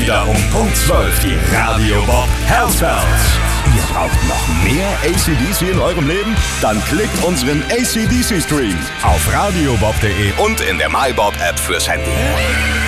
wieder um Punkt 12 die Radio Bob Healthfelds. Ihr braucht noch mehr AC/DC in eurem Leben? Dann klickt unseren AC/DC Stream auf radiobob.de und in der MyBob App fürs Handy.